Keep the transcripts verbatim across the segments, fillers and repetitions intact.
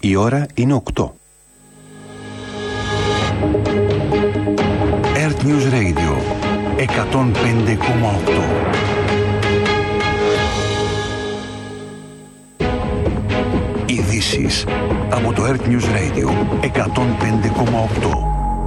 Η ώρα είναι οκτώ. Earth News Radio εκατόν πέντε κόμμα οκτώ. Ειδήσεις από το Earth News Radio εκατόν πέντε κόμμα οκτώ.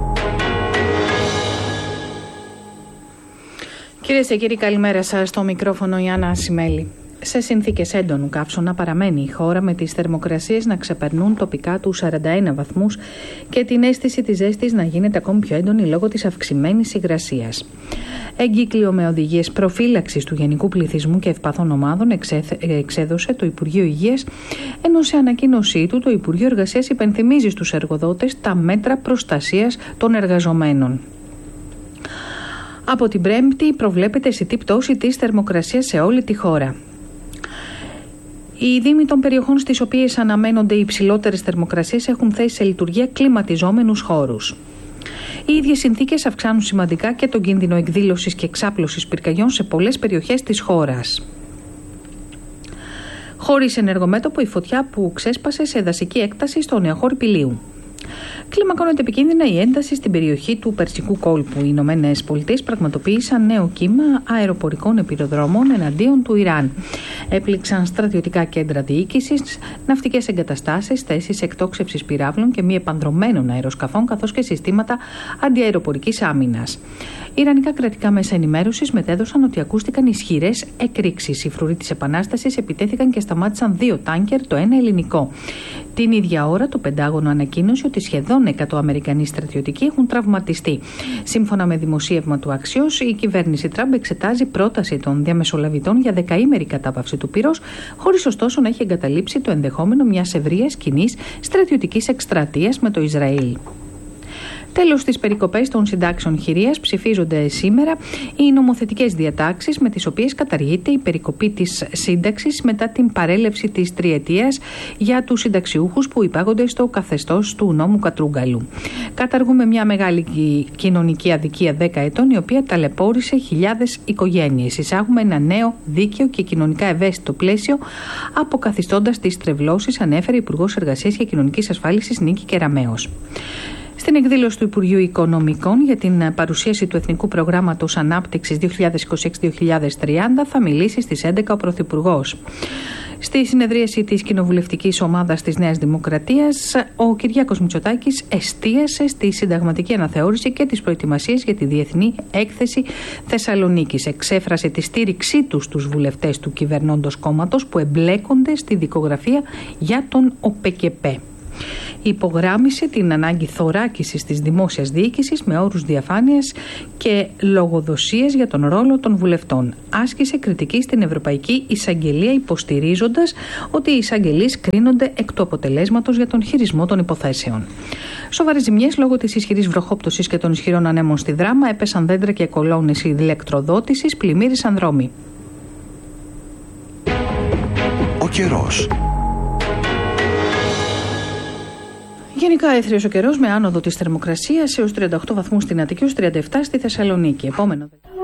Κυρίες και κύριοι, καλημέρα σας. Στο μικρόφωνο η Άννα Ασημέλη. Σε συνθήκες έντονου καύσωνα παραμένει η χώρα, με τις θερμοκρασίες να ξεπερνούν τοπικά τους σαράντα ένα βαθμούς και την αίσθηση της ζέστης να γίνεται ακόμη πιο έντονη λόγω της αυξημένης υγρασίας. Εγκύκλιο με οδηγίες προφύλαξης του γενικού πληθυσμού και ευπαθών ομάδων εξέδωσε το Υπουργείο Υγείας, ενώ σε ανακοίνωσή του το Υπουργείο Εργασίας υπενθυμίζει στους εργοδότες τα μέτρα προστασίας των εργαζομένων. Από την Πέμπτη προβλέπεται αισθητή πτώση της θερμοκρασίας σε όλη τη χώρα. Οι δήμοι των περιοχών στις οποίες αναμένονται οι υψηλότερες θερμοκρασίες έχουν θέσει σε λειτουργία κλιματιζόμενους χώρους. Οι ίδιες συνθήκες αυξάνουν σημαντικά και τον κίνδυνο εκδήλωσης και εξάπλωσης πυρκαγιών σε πολλές περιοχές της χώρας. Χωρίς ενεργομέτωπο η φωτιά που ξέσπασε σε δασική έκταση στο Νεοχώρι Πηλίου. Κλιμακώνεται επικίνδυνα η ένταση στην περιοχή του Περσικού κόλπου. Οι Ηνωμένες Πολιτείες πραγματοποίησαν νέο κύμα αεροπορικών επιρροδρόμων εναντίον του Ιράν. Έπληξαν στρατιωτικά κέντρα διοίκησης, ναυτικές εγκαταστάσεις, θέσεις εκτόξευσης πυράβλων και μη επανδρωμένων αεροσκαφών, καθώς και συστήματα αντιαεροπορικής άμυνας. Ιρανικά κρατικά μέσα ενημέρωσης μετέδωσαν ότι ακούστηκαν ισχυρές εκρήξεις. Οι φρουροί της Επανάστασης επιτέθηκαν και σταμάτησαν δύο τάνκερ, το ένα ελληνικό. Την ίδια ώρα το Πεντάγωνο ανακοίνωσε ότι σχεδόν εκατό Αμερικανοί στρατιωτικοί έχουν τραυματιστεί. Σύμφωνα με δημοσίευμα του Axios, η κυβέρνηση Τραμπ εξετάζει πρόταση των διαμεσολαβητών για δεκαήμερη κατάπαυση του πυρός, χωρίς ωστόσο να έχει εγκαταλείψει το ενδεχόμενο μιας ευρείας κοινής στρατιωτικής εκστρατείας με το Ισραήλ. Τέλος, στις περικοπές των συντάξεων χειρίας ψηφίζονται σήμερα οι νομοθετικές διατάξεις με τις οποίες καταργείται η περικοπή της σύνταξης μετά την παρέλευση της τριετίας για τους συνταξιούχους που υπάγονται στο καθεστώς του νόμου Κατρούγκαλου. Καταργούμε μια μεγάλη κοινωνική αδικία δέκα ετών, η οποία ταλαιπώρησε χιλιάδες οικογένειες. Εισάγουμε ένα νέο δίκαιο και κοινωνικά ευαίσθητο πλαίσιο, αποκαθιστώντας τις τρευλώσεις, ανέφερε η Υπουργός Εργασίας και Κοινωνικής Ασφάλισης Νίκη Κεραμέως. Στην εκδήλωση του Υπουργείου Οικονομικών για την παρουσίαση του Εθνικού Προγράμματος Ανάπτυξης δύο χιλιάδες είκοσι έξι με δύο χιλιάδες τριάντα θα μιλήσει στις έντεκα ο Πρωθυπουργός. Στη συνεδρίαση της κοινοβουλευτικής ομάδας της Νέας Δημοκρατίας, ο Κυριάκος Μητσοτάκης εστίασε στη συνταγματική αναθεώρηση και τις προετοιμασίες για τη Διεθνή Έκθεση Θεσσαλονίκης. Εξέφρασε τη στήριξή του στους βουλευτές του κυβερνώντος κόμματος που εμπλέκονται στη δικογραφία για τον ΟΠΕΚΕΠΕ. Υπογράμμισε την ανάγκη θωράκισης της δημόσιας διοίκησης με όρους διαφάνειας και λογοδοσίας για τον ρόλο των βουλευτών. Άσκησε κριτική στην Ευρωπαϊκή Εισαγγελία, υποστηρίζοντας ότι οι εισαγγελείς κρίνονται εκ του αποτελέσματος για τον χειρισμό των υποθέσεων. Σοβαρές ζημιές λόγω της ισχυρής βροχόπτωσης και των ισχυρών ανέμων στη Δράμα, έπεσαν δέντρα και κολόνες ηλεκτροδότησης, πλημμύρισαν δρόμοι. Ο καιρός. Γενικά έθριος ο καιρός με άνοδο της θερμοκρασίας έως τριάντα οκτώ βαθμούς στην Αττική, έως τριάντα επτά στη Θεσσαλονίκη. Επόμενο.